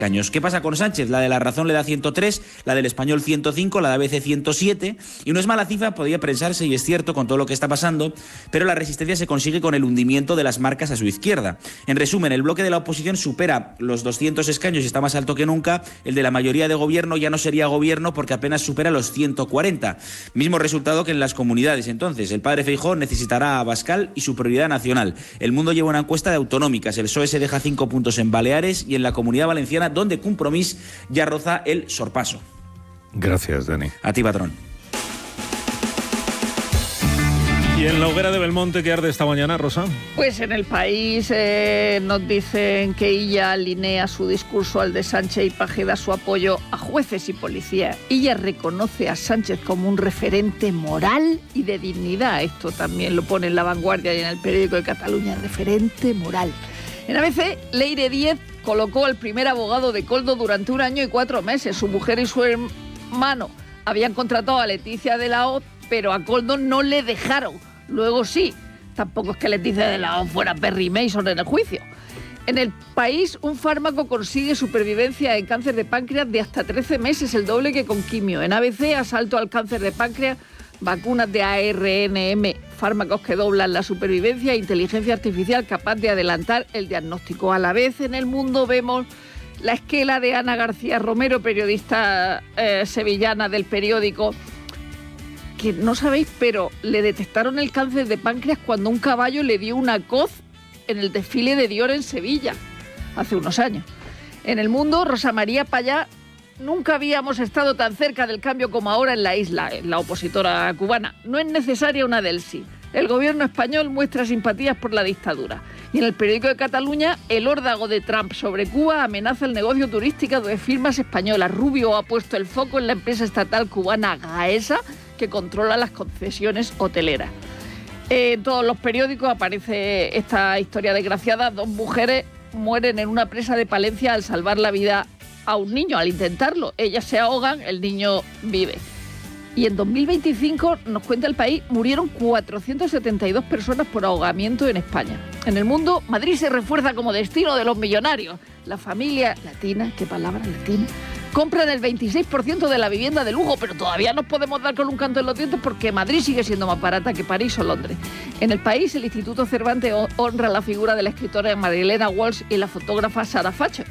escaños. ¿Qué pasa con Sánchez? La de La Razón le da 103, la del Español 105, la de ABC 107, y no es mala cifra, podría pensarse, y es cierto con todo lo que está pasando, pero la resistencia se consigue con el hundimiento de las marcas a su izquierda. En resumen, el bloque de la oposición supera los 200 escaños y está más alto que nunca. El de la mayoría de gobierno ya no sería gobierno porque apenas supera los 140. Mismo resultado que en las comunidades. Entonces, el padre Feijóo necesitará a Abascal y su prioridad nacional. El Mundo lleva una encuesta de autonómicas. El PSOE se deja 5 puntos en Baleares y en la Comunidad Valenciana, donde Compromís ya roza el sorpaso. Gracias, Dani. A ti, patrón. ¿Y en la hoguera de Belmonte qué arde esta mañana, Rosa? Pues en El País nos dicen que ella alinea su discurso al de Sánchez y Paje da su apoyo a jueces y policías. Ella reconoce a Sánchez como un referente moral y de dignidad. Esto también lo pone en La Vanguardia y en el Periódico de Cataluña, referente moral. En ABC, Leire Díez colocó al primer abogado de Koldo durante 1 año y 4 meses. Su mujer y su hermano habían contratado a Leticia de la Hoz, pero a Koldo no le dejaron. Luego sí, tampoco es que Leticia de la Hoz fuera Perry Mason en el juicio. En El País, un fármaco consigue supervivencia en cáncer de páncreas de hasta 13 meses, el doble que con quimio. En ABC, asalto al cáncer de páncreas, vacunas de ARNM, fármacos que doblan la supervivencia e inteligencia artificial capaz de adelantar el diagnóstico. A la vez, en El Mundo vemos la esquela de Ana García Romero, periodista sevillana del periódico, que no sabéis, pero le detectaron el cáncer de páncreas cuando un caballo le dio una coz en el desfile de Dior en Sevilla, hace unos años. En El Mundo, Rosa María Payá: nunca habíamos estado tan cerca del cambio como ahora en la isla, la opositora cubana. No es necesaria una del sí. El gobierno español muestra simpatías por la dictadura. Y en el Periódico de Cataluña, el órdago de Trump sobre Cuba amenaza el negocio turístico de firmas españolas. Rubio ha puesto el foco en la empresa estatal cubana Gaesa, que controla las concesiones hoteleras. En todos los periódicos aparece esta historia desgraciada. 2 mujeres mueren en una presa de Palencia al salvar la vida a un niño, al intentarlo. Ellas se ahogan, el niño vive. Y en 2025, nos cuenta El País, murieron 472 personas por ahogamiento en España. En El Mundo, Madrid se refuerza como destino de los millonarios. La familia latina, qué palabra latina, compran el 26% de la vivienda de lujo, pero todavía nos podemos dar con un canto en los dientes porque Madrid sigue siendo más barata que París o Londres. En El País, el Instituto Cervantes honra la figura de la escritora Marilena Walsh y la fotógrafa Sara Facho.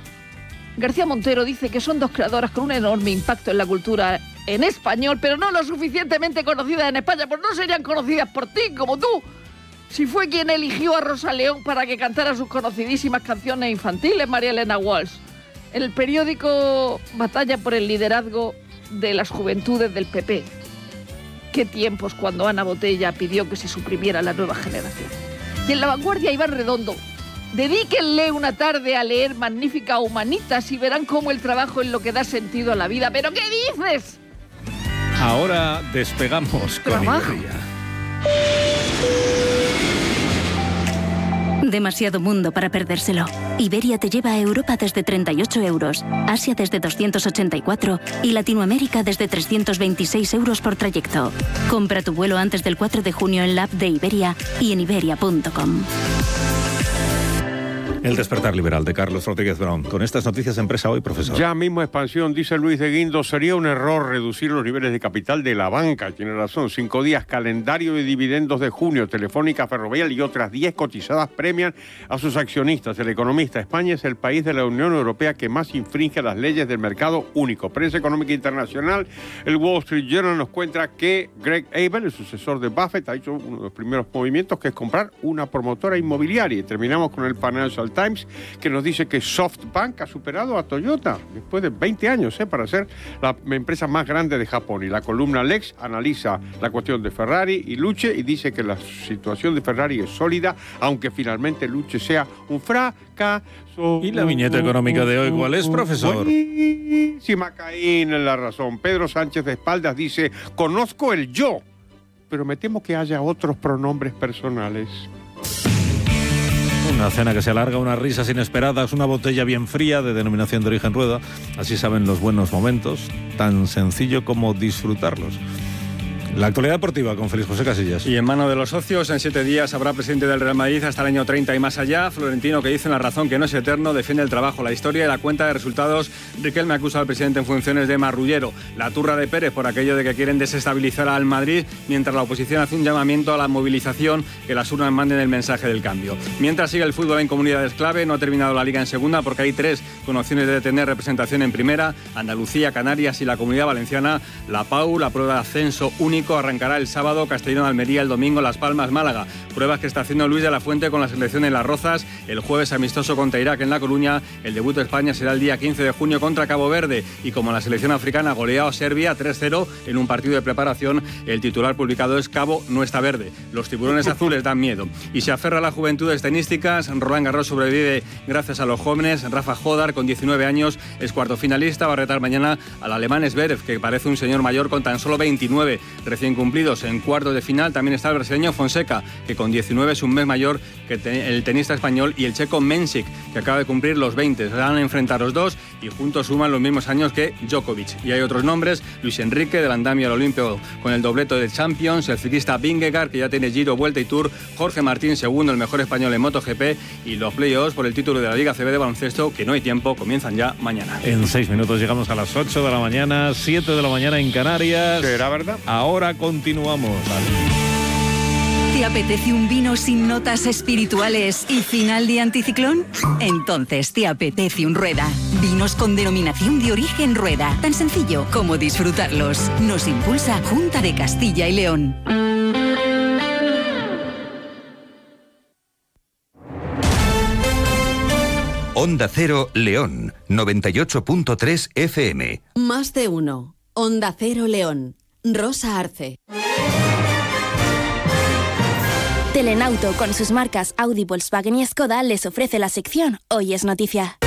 García Montero dice que son 2 creadoras con un enorme impacto en la cultura en español, pero no lo suficientemente conocidas en España, pues no serían conocidas por ti, como tú. Si fue quien eligió a Rosa León para que cantara sus conocidísimas canciones infantiles, María Elena Walsh. En el periódico, batalla por el liderazgo de las juventudes del PP. Qué tiempos cuando Ana Botella pidió que se suprimiera la nueva generación. Y en La Vanguardia, Iván Redondo: dedíquenle una tarde a leer Magnífica Humanitas y verán cómo el trabajo es lo que da sentido a la vida. ¿Pero qué dices? Ahora despegamos con Iberia. Demasiado mundo para perdérselo. Iberia te lleva a Europa desde 38 euros, Asia desde 284 y Latinoamérica desde 326 euros por trayecto. Compra tu vuelo antes del 4 de junio en la app de Iberia y en iberia.com. El despertar liberal de Carlos Rodríguez Brown. Con estas noticias de Empresa Hoy, profesor. Ya mismo expansión, dice Luis de Guindos. Sería un error reducir los niveles de capital de la banca. Tiene razón. 5 días, calendario de dividendos de junio. Telefónica, Ferrovial y otras 10 cotizadas premian a sus accionistas. El Economista: España es el país de la Unión Europea que más infringe las leyes del mercado único. Prensa Económica Internacional. El Wall Street Journal nos cuenta que Greg Abel, el sucesor de Buffett, ha hecho uno de los primeros movimientos, que es comprar una promotora inmobiliaria. Y terminamos con el Financial Times, que nos dice que SoftBank ha superado a Toyota después de 20 años para ser la empresa más grande de Japón. Y la columna Lex analiza la cuestión de Ferrari y Luce y dice que la situación de Ferrari es sólida, aunque finalmente Luce sea un fracaso. ¿Y la viñeta económica de hoy cuál es, profesor? Sí, Macaín en la razón. Pedro Sánchez de espaldas dice: conozco el yo, pero me temo que haya otros pronombres personales. Una cena que se alarga, unas risas inesperadas, una botella bien fría de denominación de origen Rueda. Así saben los buenos momentos, tan sencillo como disfrutarlos. La actualidad deportiva con Félix José Casillas. Y en mano de los socios, en 7 días habrá presidente del Real Madrid hasta el año 30 y más allá. Florentino, que dice en La Razón que no es eterno, defiende el trabajo, la historia y la cuenta de resultados. Riquelme acusa al presidente en funciones de marrullero. La turra de Pérez por aquello de que quieren desestabilizar al Madrid, mientras la oposición hace un llamamiento a la movilización, que las urnas manden el mensaje del cambio. Mientras sigue el fútbol en comunidades clave, no ha terminado la Liga en segunda porque hay 3 con opciones de tener representación en primera: Andalucía, Canarias y la Comunidad Valenciana. La PAU, la prueba de ascenso único, arrancará el sábado. Castellón, Almería, el domingo Las Palmas, Málaga. Pruebas que está haciendo Luis de la Fuente con la selección en Las Rozas. El jueves amistoso contra Irak en La Coruña. El debut de España será el día 15 de junio contra Cabo Verde. Y como la selección africana goleó a Serbia 3-0 en un partido de preparación, el titular publicado es: Cabo no está verde. Los tiburones azules dan miedo. Y se aferra a las juventudes tenísticas. Roland Garros sobrevive gracias a los jóvenes. Rafa Jodar, con 19 años, es cuarto finalista. Va a retar mañana al alemán Zverev, que parece un señor mayor con tan solo 29 recién cumplidos. En cuartos de final también está el brasileño Fonseca, que con 19 es un mes mayor que el tenista español, y el checo Mensik, que acaba de cumplir los 20. Se van a enfrentar los dos y juntos suman los mismos años que Djokovic. Y hay otros nombres: Luis Enrique, del andamio al Olimpio con el dobleto de Champions, el ciclista Vingegaard, que ya tiene Giro, Vuelta y Tour, Jorge Martín, segundo, el mejor español en MotoGP, y los playoffs por el título de la Liga CB de baloncesto, que no hay tiempo, comienzzan ya mañana. En 6 minutos llegamos a las 8 de la mañana, 7 de la mañana en Canarias. ¿Será verdad? Ahora continuamos. ¿Te apetece un vino sin notas espirituales y final de anticiclón? Entonces te apetece un Rueda. Vinos con denominación de origen Rueda. Tan sencillo como disfrutarlos. Nos impulsa Junta de Castilla y León. Onda Cero León, 98.3 FM. Más de uno. Onda Cero León. Rosa Arce. Telenauto, con sus marcas Audi, Volkswagen y Skoda, les ofrece la sección Hoy es Noticia.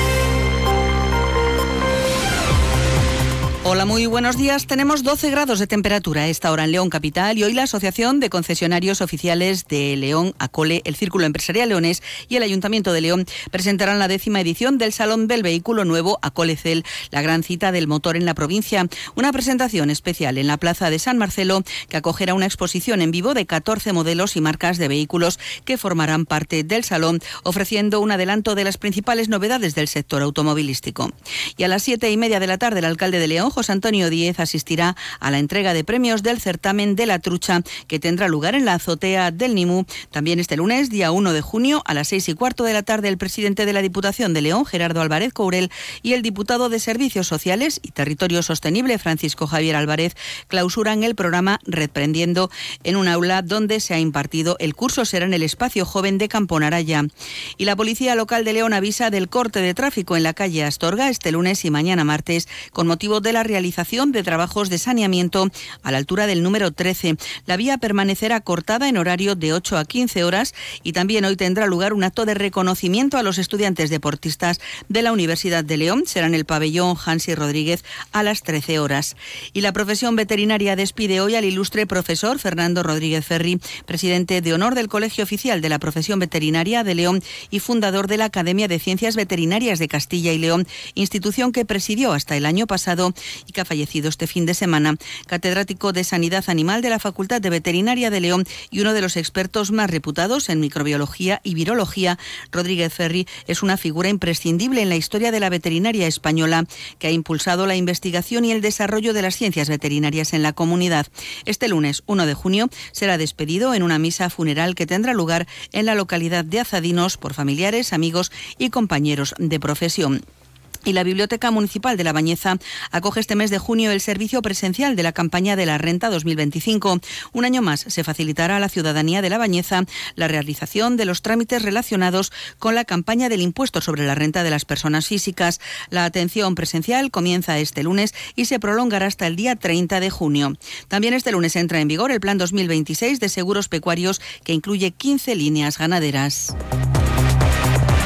Hola, muy buenos días. Tenemos 12 grados de temperatura a esta hora en León capital, y hoy la Asociación de Concesionarios Oficiales de León, ACOLE, el Círculo Empresarial Leonés y el Ayuntamiento de León presentarán la 10ª edición del Salón del Vehículo Nuevo ACOLE CEL, la gran cita del motor en la provincia. Una presentación especial en la Plaza de San Marcelo que acogerá una exposición en vivo de 14 modelos y marcas de vehículos que formarán parte del salón, ofreciendo un adelanto de las principales novedades del sector automovilístico. Y a las 7:30 de la tarde, el alcalde de León, José Antonio Díez, asistirá a la entrega de premios del certamen de la trucha, que tendrá lugar en la azotea del Nimú. También este lunes, día 1 de junio, a las 6:15 de la tarde, el presidente de la Diputación de León, Gerardo Álvarez Courel, y el diputado de Servicios Sociales y Territorio Sostenible, Francisco Javier Álvarez, clausuran el programa Reprendiendo en un aula donde se ha impartido el curso. Será en el Espacio Joven de Camponaraya. Y la Policía Local de León avisa del corte de tráfico en la calle Astorga este lunes y mañana martes, con motivo de la realización de trabajos de saneamiento a la altura del número 13. La vía permanecerá cortada en horario de 8 a 15 horas y también hoy tendrá lugar un acto de reconocimiento a los estudiantes deportistas de la Universidad de León. Será en el pabellón Hansi Rodríguez a las 13 horas. Y la profesión veterinaria despide hoy al ilustre profesor Fernando Rodríguez Ferri, presidente de honor del Colegio Oficial de la Profesión Veterinaria de León y fundador de la Academia de Ciencias Veterinarias de Castilla y León, institución que presidió hasta el año pasado y que ha fallecido este fin de semana. Catedrático de Sanidad Animal de la Facultad de Veterinaria de León y uno de los expertos más reputados en microbiología y virología, Rodríguez Ferri es una figura imprescindible en la historia de la veterinaria española, que ha impulsado la investigación y el desarrollo de las ciencias veterinarias en la comunidad. Este lunes 1 de junio será despedido en una misa funeral que tendrá lugar en la localidad de Azadinos por familiares, amigos y compañeros de profesión. Y la Biblioteca Municipal de La Bañeza acoge este mes de junio el servicio presencial de la campaña de la Renta 2025. Un año más se facilitará a la ciudadanía de La Bañeza la realización de los trámites relacionados con la campaña del impuesto sobre la renta de las personas físicas. La atención presencial comienza este lunes y se prolongará hasta el día 30 de junio. También este lunes entra en vigor el Plan 2026 de seguros pecuarios, que incluye 15 líneas ganaderas.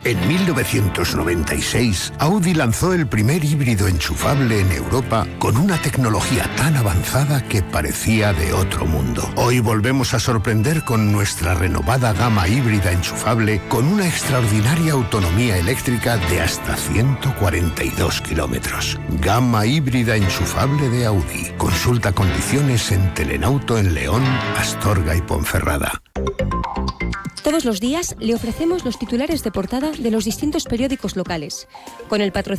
En 1996, Audi lanzó el primer híbrido enchufable en Europa con una tecnología tan avanzada que parecía de otro mundo. Hoy volvemos a sorprender con nuestra renovada gama híbrida enchufable con una extraordinaria autonomía eléctrica de hasta 142 kilómetros. Gama híbrida enchufable de Audi. Consulta condiciones en Telenauto en León, Astorga y Ponferrada. Todos los días le ofrecemos los titulares de portada de los distintos periódicos locales, con el patrocinio